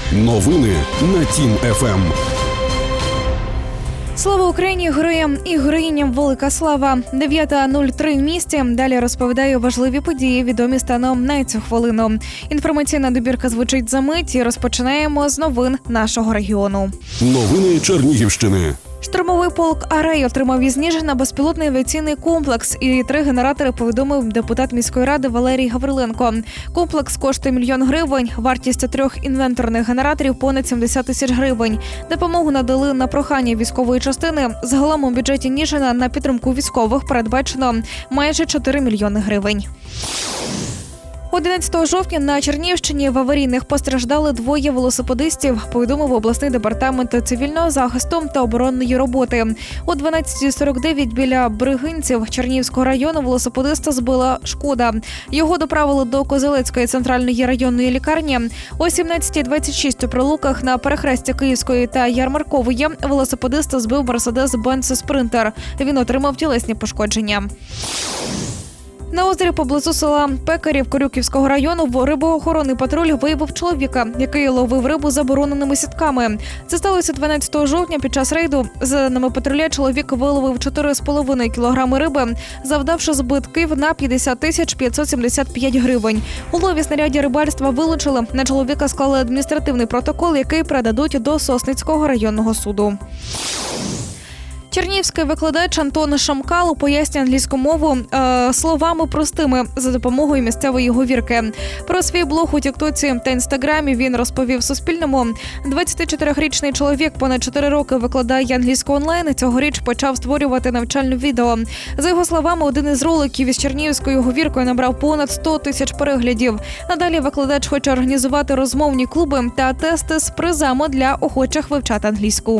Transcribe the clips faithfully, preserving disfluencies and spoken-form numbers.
Новини на Тім еф ем. Слава Україні, героям і героїням велика слава. дев'ята нуль три в місті. Далі розповідаю важливі події, відомі станом на цю хвилину. Інформаційна добірка звучить за мить і розпочинаємо з новин нашого регіону. Новини Чернігівщини. Штурмовий полк «Арей» отримав із Ніжина безпілотний авіаційний комплекс і три генератори, повідомив депутат міської ради Валерій Гавриленко. Комплекс коштує мільйон гривень, вартість трьох інвенторних генераторів – понад сімдесят тисяч гривень. Допомогу надали на прохання військової частини. Загалом у бюджеті Ніжина на підтримку військових передбачено майже чотири мільйони гривень. одинадцятого жовтня на Чернігівщині в аварійних постраждали двоє велосипедистів, повідомив обласний департамент цивільного захисту та оборонної роботи. О дванадцятій сорок дев'ять біля Бригинців Чернігівського району велосипедиста збила «Шкода». Його доправили до Козелецької центральної районної лікарні. О сімнадцятій двадцять шість у Прилуках на перехресті Київської та Ярмаркової велосипедиста збив Мерседес-Бенц Спринтер. Він отримав тілесні пошкодження. На озері поблизу села Пекарів Корюківського району рибоохоронний патруль виявив чоловіка, який ловив рибу забороненими сітками. Це сталося дванадцятого жовтня під час рейду. За даними патруля, чоловік виловив чотири з половиною кілограми риби, завдавши збитків на п'ятдесят тисяч п'ятсот сімдесят п'ять гривень. У лові снарядів рибальства вилучили. На чоловіка склали адміністративний протокол, який передадуть до Сосницького районного суду. Чернігівський викладач Антон Шамкало пояснює англійську мову е, словами простими за допомогою місцевої говірки. Про свій блог у Тіктоці та Інстаграмі він розповів Суспільному. двадцятичотирирічний чоловік понад чотири роки викладає англійську онлайн. Цьогоріч почав створювати навчальне відео. За його словами, один із роликів із чернігівською говіркою набрав понад сто тисяч переглядів. Надалі викладач хоче організувати розмовні клуби та тести з призами для охочих вивчати англійську.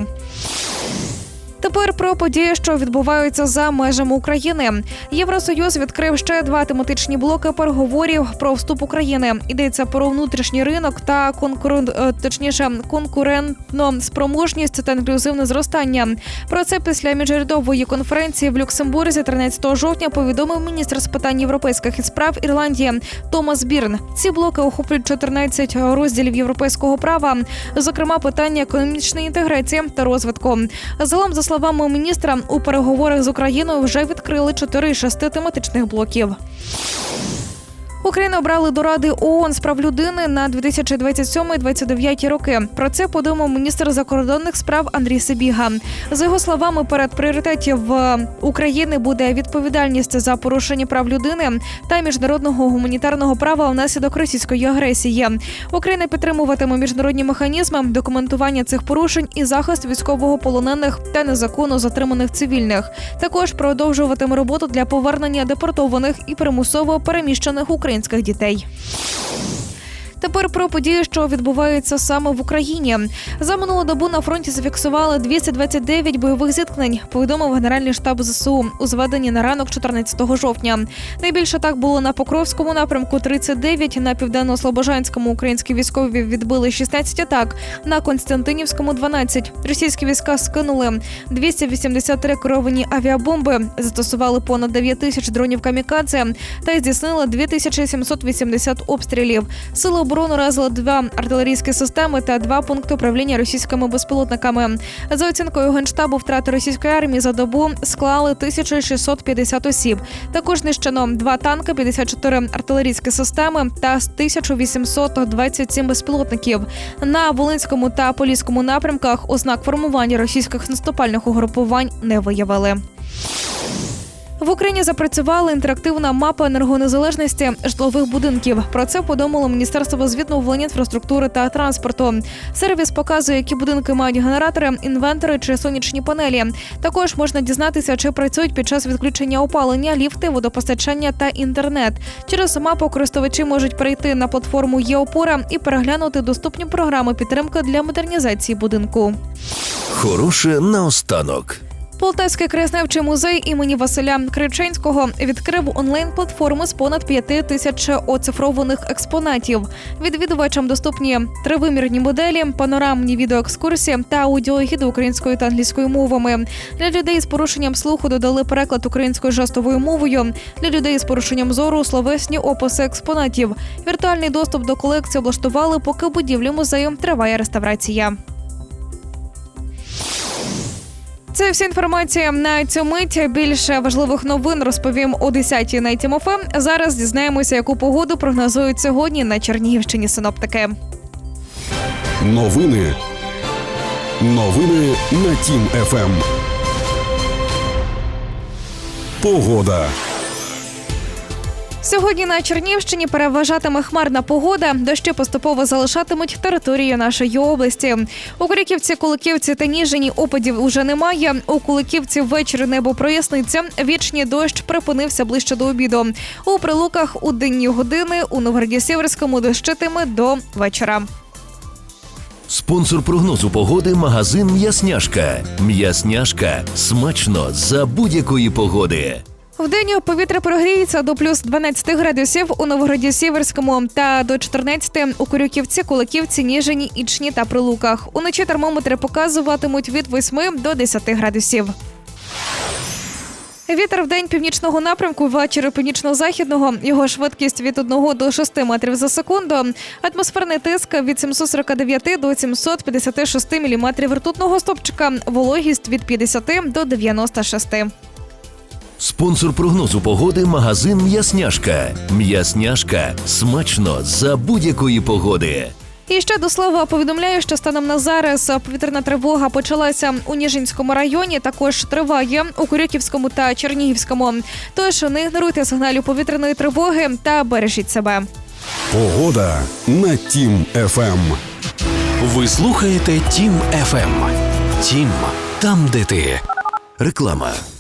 Тепер про події, що відбуваються за межами України. Євросоюз відкрив ще два тематичні блоки переговорів про вступ України. Йдеться про внутрішній ринок та конкурен... точніше, конкурентну спроможність та інклюзивне зростання. Про це після міжурядової конференції в Люксембурзі тринадцятого жовтня повідомив міністр з питань європейських справ Ірландії Томас Бірн. Ці блоки охоплюють чотирнадцять розділів європейського права, зокрема питання економічної інтеграції та розвитку. Загалом, за словами міністра, у переговорах з Україною вже відкрили чотири із шести тематичних блоків. Україну обрали до Ради ООН з прав людини на дві тисячі двадцять сьомий - двадцять дев'ятий роки. Про це повідомив міністр закордонних справ Андрій Сибіга. За його словами, перед пріоритетів України буде відповідальність за порушення прав людини та міжнародного гуманітарного права внаслідок російської агресії. Україна підтримуватиме міжнародні механізми документування цих порушень і захист військовополонених та незаконно затриманих цивільних. Також продовжуватиме роботу для повернення депортованих і примусово переміщених українських українських дітей. Тепер про події, що відбуваються саме в Україні. За минулу добу на фронті зафіксували двісті двадцять дев'ять бойових зіткнень, повідомив Генеральний штаб ЗСУ у зведенні на ранок чотирнадцятого жовтня. Найбільше атак було на Покровському напрямку – тридцять дев'ять, на Південно-Слобожанському українські військові відбили шістнадцять атак, на Константинівському – дванадцять. Російські війська скинули двісті вісімдесят три керовані авіабомби, застосували понад дев'ять тисяч дронів камікадзе та здійснили дві тисячі сімсот вісімдесят обстрілів. Сили оборони разили два артилерійські системи та два пункти управління російськими безпілотниками. За оцінкою Генштабу, втрати російської армії за добу склали тисячу шістсот п'ятдесят осіб. Також знищено два танки, п'ятдесят чотири артилерійські системи та тисяча вісімсот двадцять сім безпілотників. На Волинському та Поліському напрямках ознак формування російських наступальних угрупувань не виявили. В Україні запрацювала інтерактивна мапа енергонезалежності житлових будинків. Про це повідомило Міністерство з відновлення інфраструктури та транспорту. Сервіс показує, які будинки мають генератори, інвентори чи сонячні панелі. Також можна дізнатися, чи працюють під час відключення опалення, ліфти, водопостачання та інтернет. Через мапу користувачі можуть перейти на платформу «Є-опора» і переглянути доступні програми підтримки для модернізації будинку. Хороше наостанок. Полтавський краєзнавчий музей імені Василя Криченського відкрив онлайн-платформу з понад п'яти тисяч оцифрованих експонатів. Відвідувачам доступні тривимірні моделі, панорамні відеоекскурсії та аудіогіди українською та англійською мовами. Для людей з порушенням слуху додали переклад українською жестовою мовою. Для людей з порушенням зору – словесні описи експонатів. Віртуальний доступ до колекції облаштували, поки у будівлі музею триває реставрація. Це вся інформація на цю мить. Більше важливих новин розповім о десятій на Тім еф ем. Зараз дізнаємося, яку погоду прогнозують сьогодні на Чернігівщині синоптики. Новини. Новини на Тім еф ем. Погода. Сьогодні на Чернігівщині переважатиме хмарна погода. Дощі поступово залишатимуть територію нашої області. У Крюківці, Куликівці та Ніжині опадів уже немає. У Куликівці ввечері небо проясниться. Вічний дощ припинився ближче до обіду. У Прилуках у денні години, у Новгороді-Сіверському дощитиме до вечора. Спонсор прогнозу погоди – магазин «М'ясняшка». «М'ясняшка» – смачно за будь-якої погоди. Вдень повітря прогріється до плюс дванадцяти градусів у Новгороді-Сіверському та до чотирнадцяти у Крюківці, Куликівці, Ніжині, Ічні та Прилуках. Уночі термометри показуватимуть від восьми до десяти градусів. Вітер вдень північного напрямку, ввечері північно-західного. Його швидкість від одного до шести метрів за секунду. Атмосферний тиск від сімсот сорок дев'ять до сімсот п'ятдесят шість міліметрів ртутного стовпчика. Вологість від п'ятдесят до дев'яноста шести. Спонсор прогнозу погоди – магазин «М'ясняшка». «М'ясняшка» – смачно за будь-якої погоди. І ще до слова повідомляю, що станом на зараз повітряна тривога почалася у Ніжинському районі, також триває у Крюківському та Чернігівському. Тож не ігноруйте сигналів повітряної тривоги та бережіть себе. Погода на Тім еф ем. Ви слухаєте Тім еф ем. Тім – там, де ти. Реклама.